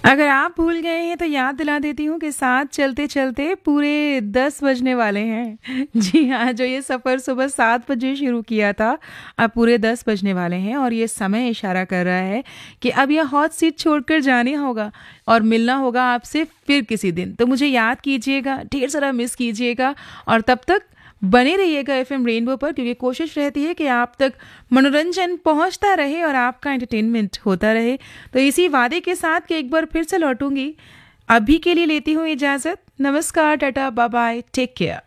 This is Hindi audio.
अगर आप भूल गए हैं तो याद दिला देती हूँ कि साथ चलते-चलते पूरे 10 बजने वाले हैं। जी हाँ, जो ये सफ़र सुबह 7 बजे शुरू किया था, अब पूरे 10 बजने वाले हैं और ये समय इशारा कर रहा है कि अब ये हॉट सीट छोड़कर जाने होगा और मिलना होगा आपसे फिर किसी दिन। तो मुझे याद कीजिएगा, ढेर सारा मिस कीजिएगा और तब तक बने रहिएगा एफएम रेनबो पर क्योंकि कोशिश रहती है कि आप तक मनोरंजन पहुंचता रहे और आपका एंटरटेनमेंट होता रहे। तो इसी वादे के साथ कि एक बार फिर से लौटूंगी, अभी के लिए लेती हूँ इजाज़त। नमस्कार, Tata, bye bye, take care.